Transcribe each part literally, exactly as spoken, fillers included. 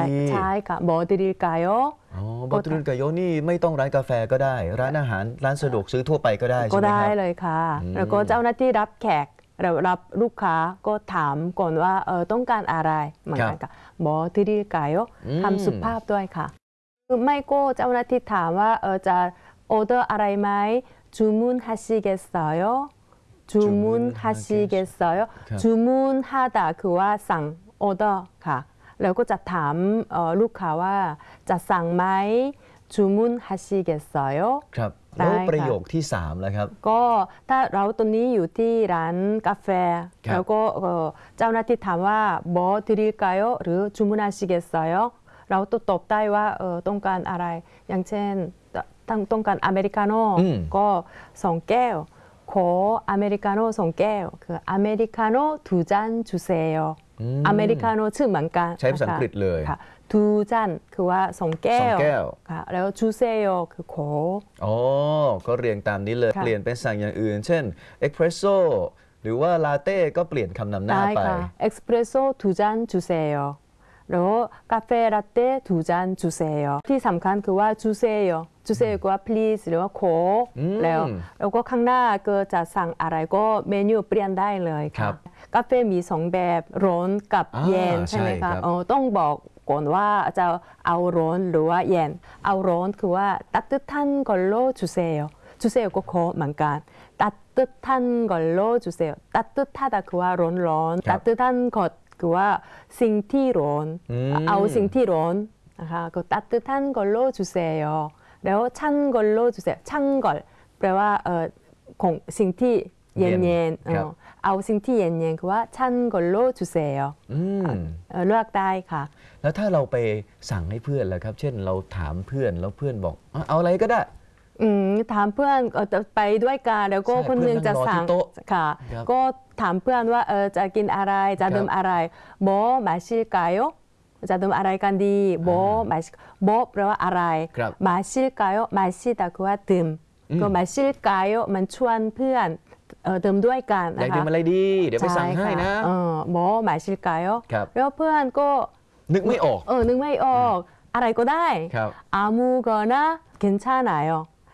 ใช่ค่ะบอดริกายอ๋อบอดริกายนี่ไม่ต้องร้านกาแฟก็ได้ร้านอาหารร้านสะดวกซื้อทั่วไปก็ได้ใช่ไหมครับก็ได้เลยค่ะแล้วก็เจ้าหน้าที่รับแขกเรารับลูกค้าก็ถามก่อนว่าเออต้องการอะไรเหมือนกันค่ะบอดริกายทำสุภาพด้วยค่ะไม่ก็เจ้าหน้าที่ถามว่าเออจะออเดอร์อะไรไหมจูมุนฮาชิเกสโยจูมุนฮาชิเกสโยจูมุนฮาดาคือว่าสั่งออเดอร์ค่ะแล้วก็จะถามลูกค้าว่าจะสั่งไหมจูมุนฮาชิเกสโยครับแล้วประโยคที่สามแล้วครับก็ถ้าเราตอนนี้อยู่ที่ร้านกาแฟแล้วก็เจ้าหน้าที่ถามว่าบอดริกายหรือจูมุนฮาชิเกสโยเราตอบได้ว่าเออต้องการอะไรอย่างเช่นต้องการอเมริกาโน่ก็สองแก้วขออเมริกาโน่สองแก้วคืออเมริกาโน่ทูจันจูเซโยอเมริกาโน่ชื่อเหมือนกันใช้ภาษาอังกฤษเลยค่ะทูจันคือว่าสองแก้วค่ะแล้วจูเซโยคือขออ๋อก็เรียงตามนี้เลยเปลี่ยนเป็นสั่งอย่างอื่นเช่นเอ็กเพรสโซ่หรือว่าลาเต้ก็เปลี่ยนคำนำหน้าไปเอ็กเพรสโซ่ทูจันจูเซโยแล้วกาแฟลาเต้ทูจันจูเซโยที่สำคัญคือว่าจูเซโยจูเซโยก็ว่า please หรือว่าขอแล้วแล้วก็ข้างหน้าก็จะสั่งอะไรก็เมนูเปลี่ยนได้เลยค่ะกาแฟมีสองแบบร้อนกับเย็นใช่ไหมคะต้องบอกก่อนว่าจะเอาร้อนหรือว่าเย็นเอาร้อนคือว่า따뜻한 걸로 주세요 주세요ก็ขอเหมือนกัน따뜻한 걸로 주세요 따뜻하다คือว่าร้อนร้อน따뜻한 것คือว่าสิ่งที่ร้อนเอาสิ่งที่ร้อนนะคะก็따뜻한 걸로 주세요แล้ว찬 걸로 주세요 찬 걸แปลว่าเออของสิ่งที่เย็นเย็นเอาสิ่งที่เย็นเย็นคือว่า찬 걸로 주세요เลือกได้ค่ะแล้วถ้าเราไปสั่งให้เพื่อนล่ะครับเช่นเราถามเพื่อนแล้วเพื่อนบอกเอาอะไรก็ได้ถามเพื่อนไปด้วยกันแล้วก็คนหนึ่งจะสั่งค่ะก็ถามเพื่อนว่าเออจะกินอะไรจะดื่มอะไรโบมาชิกายจะดื่มอะไรกันดีโบมาชิโบแปลว่าอะไรมาชิกายมาชิตาคือว่าดื่มก็มาชิกายมันชวนเพื่อนดื่มด้วยกันนะคะอยากดื่มอะไรดีเดี๋ยวไปสั่งให้นะโบมาชิกายแล้วเพื่อนก็นึกไม่ออกเออนึกไม่ออกอะไรก็ได้อามูก็นะ괜찮아요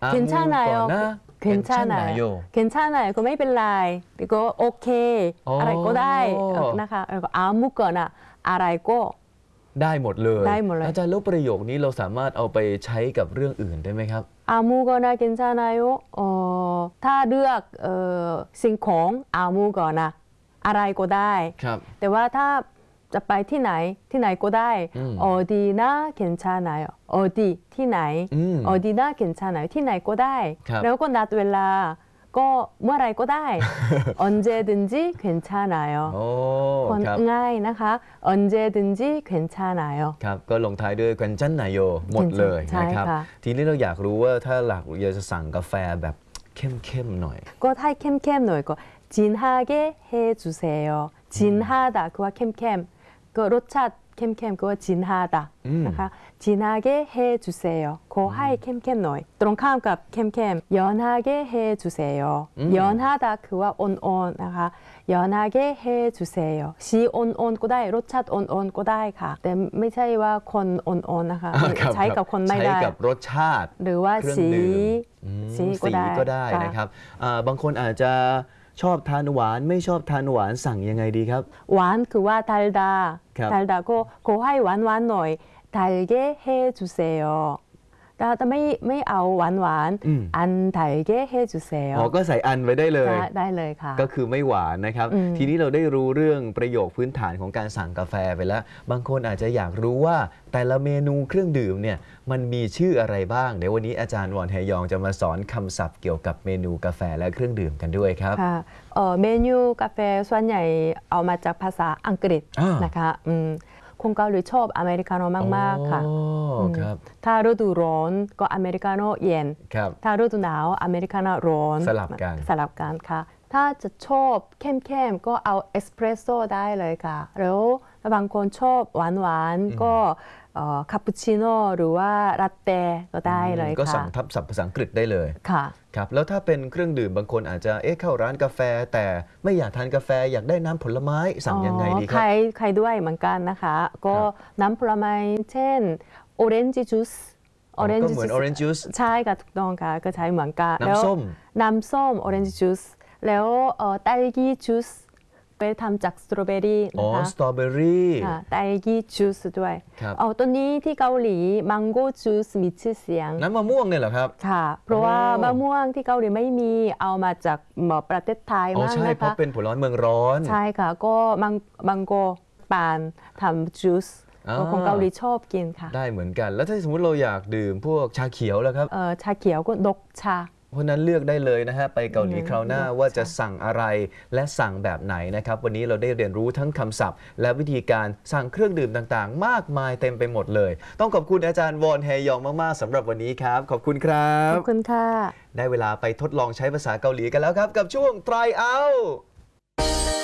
괜찮아요 괜찮아요 괜찮아요ก็ไม่เป็นไรก็โอเคอะไรก็ได้นะคะแล้วก็อามุกนะอะไรก็ได้หมดเลยได้หมดเลยอาจารย์แล้วประโยคนี้เราสามารถเอาไปใช้กับเรื่องอื่นได้ไหมครับอามุกนะ괜찮아요ถ้าเลือกสิ่งของอามุกนะอะไรก็ได้แต่ว่าถ้าจะไปที่ไหนที่ไหนก็ได้ออดีนะเข็นชาไหนออดีที่ไหนออดีนะเข็นชาไหนที่ไหนก็ได้แล้วก็นัดเวลาก็เมื่อไรก็ได้언제든지 괜찮아요คนง่ายนะคะ언제든지 괜찮아요 ครับก็ลงท้ายด้วย괜찮아요หมดเลยนะครับทีนี้เราอยากรู้ว่าถ้าหลักอยากจะสั่งกาแฟแบบเข้มๆหน่อยก็ถ้าเข้มๆหน่อยก็진하게 해주세요 진하다 그와 캠캠 그 로차 캠캠 그와 진하다นะคะ진하게 해주세요 고하이 캠캠 너이ตรงข้ามกับ 캠캠 연하게 해주세요 연하다 그와 온온นะคะ연하게 해주세요 시 온온ก็ได้รสชาติ 온온ก็ได้ค่ะแต่ไม่ใช่ว่าคน 온온นะคะใช้กับคนไม่ได้ใช้กับรสชาติหรือว่าสีสีก็ได้นะครับบางคนอาจจะชอบทานหวานไม่ชอบทานหวานสั่งยังไงดีครับหวานคือว่า달다 달다ก็ขอให้หวานหวานหน่อย달게 해주세요แต่ไม่ไม่เอาหวานหวานอัน달게 해주세요 อ๋อก็ใส่อันไว้ได้เลยได้เลยค่ะก็คือไม่หวานนะครับทีนี้เราได้รู้เรื่องประโยคพื้นฐานของการสั่งกาแฟไปแล้วบางคนอาจจะอยากรู้ว่าแต่ละเมนูเครื่องดื่มเนี่ยมันมีชื่ออะไรบ้างเดี๋ยววันนี้อาจารย์วอนแฮยองจะมาสอนคำศัพท์เกี่ยวกับเมนูกาแฟและเครื่องดื่มกันด้วยครับค่ะเมนูกาแฟส่วนใหญ่เอามาจากภาษาอังกฤษนะคะคนเกาหลีชอบอเมริกาโน่มากๆค่ะถ้าฤดูร้อนก็อเมริกาโน่เย็นถ้าฤดูหนาวอเมริกาโน่ร้อนสลับกันสลับกันค่ะถ้าจะชอบเข้มๆก็เอาเอสเปรสโซ่ได้เลยค่ะแล้วบางคนชอบหวานหวานๆก็คาปูชิโน่หรือว่าลาเต้ก็ได้เลยค่ะก็สั่งทับศัพท์ภาษาอังกฤษได้เลยค่ะครับแล้วถ้าเป็นเครื่องดื่มบางคนอาจจะเอ๊ะเข้าร้านกาแฟแต่ไม่อยากทานกาแฟอยากได้น้ำผลไม้สั่งยังไงดีคใครัรบใครด้วยเหมือนกันนะคะ ก็ครับน้ำผลไม้เช่นโอเรนจ์จูสอ๋อก็เหมือน orange juice ใช่ค่ะถูกต้องค่ะก็ใช้เหมือนกันน้ำส้มแล้วน้ำส้ม orange juice แล้วเอ่อ딸기 juice ไปทำจากสตรอเบอรี่อ๋อนะคะสตรอเบอรี่ค่ะ딸기 juice ด้วยครับเอาตัวนี้ที่เกาหลี mango juice มีชื่อเสียงน้ำมะม่วงเนี่ยเหรอครับค่ะ เพราะว่าอ๋อมะม่วงที่เกาหลีไม่มีเอามาจากหมอประเทศไทยอ๋อมากใช่นะเพราะคะเป็นผลไม้เมืองร้อนใช่ค่ะ ก็มังมังโกปานทำจูสอ่าของเกาหลีชอบกินค่ะได้เหมือนกัน แล้วถ้าสมมติเราอยากดื่มพวกชาเขียวแล้วครับเอ่อชาเขียวก็ดกชาเพราะฉะนั้นเลือกได้เลยนะฮะไปเกาหลีอืมคราวหน้าเลือกว่าจะใช่สั่งอะไรและสั่งแบบไหนนะครับ วันนี้เราได้เรียนรู้ทั้งคำศัพท์ และวิธีการสั่งเครื่องดื่มต่างๆ มากมายเต็มไปหมดเลย ต้องขอบคุณอาจารย์วอนแฮยองมากๆสำหรับวันนี้ครับ ขอบคุณครัขบอบคุณค่ะได้เวลาไปทดลองใช้ภาษาเกาหลีกันแล้วครับ กับช่วง try out